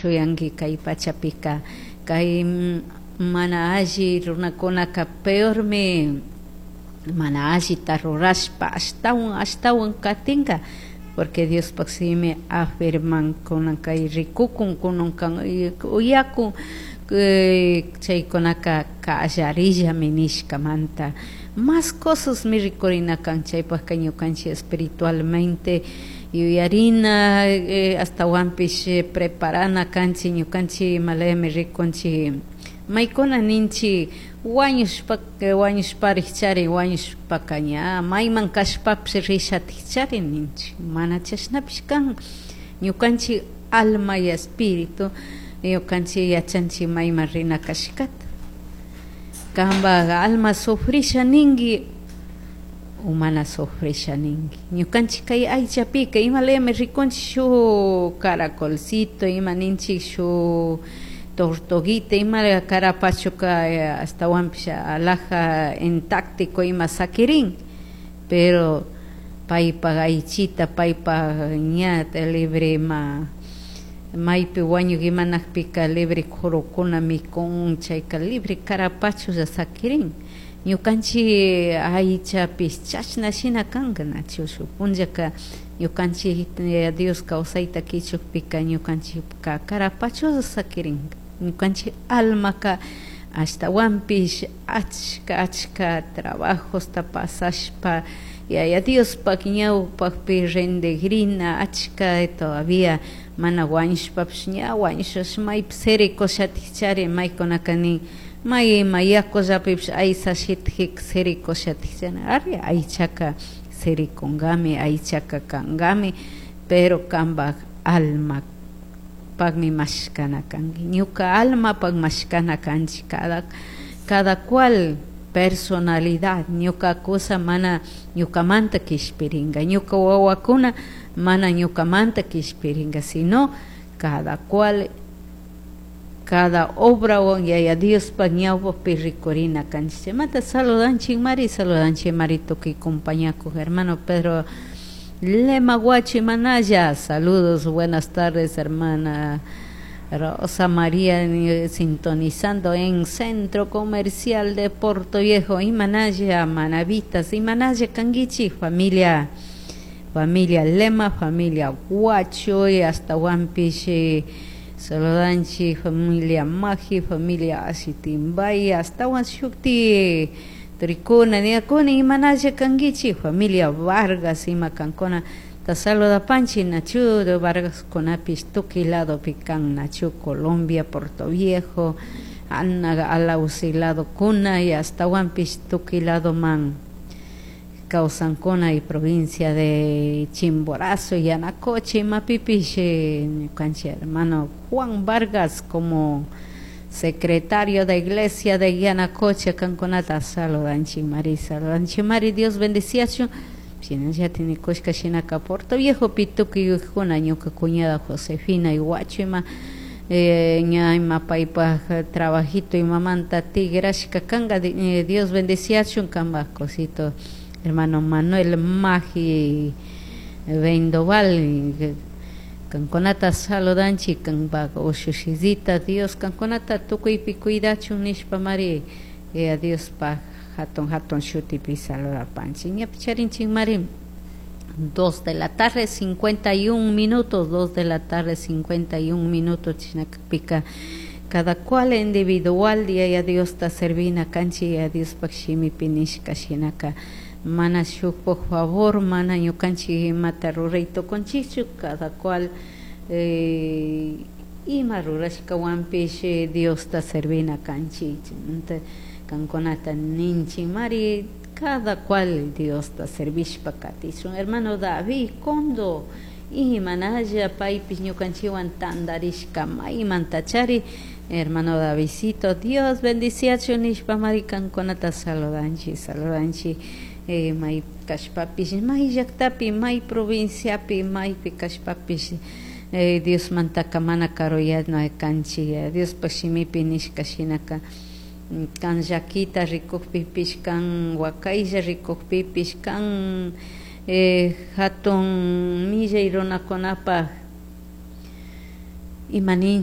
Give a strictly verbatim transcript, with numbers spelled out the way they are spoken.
chuyanki kay pachapika kay mana alli runakunaka peormi mana allita rurashpa ashtawan ashtawan katinka porque Dios paksimi afirman kunan kay rikukun kunan kan uyaku chaykunaka kallarilla minishkamanta más cosas mi ricorina kan chaypak ñukanchik espiritualmente yuyarina eh, hasta wampish eh, preparana kanchi ñukanchik malemi rikunchik maykuna ninchi wañushpa wañushparik chari wañushpaka ña mayman kashpapish rishatik chari ninchi mana chashnapish kan ñukanchik alma y espíritu ñukanchik yachanchik mayman rina kashkata kamba alma sufrisha ningi humana sufrisha ningi ñukanchik kay aychapika imalemi rikunchik shu caracolcito ima ninchik shu tortuguita ima carapachuka hasta wampisha alaja intactico ima sakirin pero paypa aychita paypa ñata libre ma maypi wañuk imanakpika libre kurukuna mikun chayka libre carapachulla sakirin ñukanchik aychapis chashna shina kanka nachushu punllaka ñukanchik Dios kawsayta kichukpika ñukanchikka carapachulla sakirin ñukanchik almaka hasta wampish achka achka trabajosta pasashpa yaya Diospak ñawpakpi rendegrina achka todavía mana wañushpapish ña wañushash maypi serikoshatik chari maykunakani may mayakollapipish aysashitjik serikoshatik chari ari aychaka serikungami aychaka kangami pero kanpak alma pagmi mashkana kanki ñuka alma pag mashkana kanchik cada cada cual personalidad ñuka cosa mana ñukamanta kishpiringa ñuka wawakuna mana ñukamanta kishpiringa sino cada cual cada obra wan yaya Dios pa ñawpapi ricorina kanchik mata saludanchik mari saludanchik mari tukuy compañaku hermano Pedro Lema Guachi Manaya, saludos, buenas tardes hermana Rosa María, sintonizando en Centro Comercial de Puerto Viejo, Imanaya, Manavitas, Imanaya, Canguichi, familia, familia Lema, familia Guacho, y hasta Wampiche, saludanchi, familia Magi, familia Asitimbay, hasta Wanshukti, Tricuna, Niacuna, Imanaya, Canguichi, familia Vargas, Ima Cancona, Tasalo da Panchi, Nachu, de Vargas, Conapis, Tuquilado, Pican, Nachu, Colombia, Puerto Viejo, Ana, Alausilado, Cuna, y hasta Wampis, Tuquilado, Man, Causancona y provincia de Chimborazo, y Anacoche, Mapipiche, Canchi, hermano Juan Vargas, como secretario de iglesia de Yanacoche, Canconata, Saludanchi, Mari, Saludanchi, Mari, Dios bendición. Ya tiene cosca chinaka Puerto Viejo pituki juna ñuka cuñada Josefina y Guachima eh, ñaima paipa trabajito y mamanta tigrashka kanga eh, Dios bendeciación kamba cosito hermano Manuel Magi Vendoval canconata saludanchi kamba oshushizita Dios canconata tukuy cuidachun nishpa mari eh, a Dios pa Hatton Hatton Shuti Pisalo la Panchi. Ñapicharinching Marim. Dos de la tarde, cincuenta y un minutos. Dos de la tarde, cincuenta y un minutos. Chinacpica. Cada cual individual día y a Dios ta servina canchi y a Dios pakshimi pinishka shinaka. Mana shuk por favor, mana yo canchi matarurreito conchichu. Cada cual eh, y marurashka wampish Dios ta servina canchi. Canconata ninchi mari cada cual Dios ta servish pakati su hermano David kondo y manaya paipis ñukanchiwan tandarishka may mantachari hermano Davidcito Dios bendición nishpa mari canconata saludanchi saludanchi eh, may kashpapis may llaktapi may provinciapi may kashpapis eh, Dios mantaka mana karoyadno kanchi Dios pashimipi nishka shinaka kan Yaquita rikukpipish kan Huacaylla rikukpipish kan eh, hatun milla y runakunapa imanin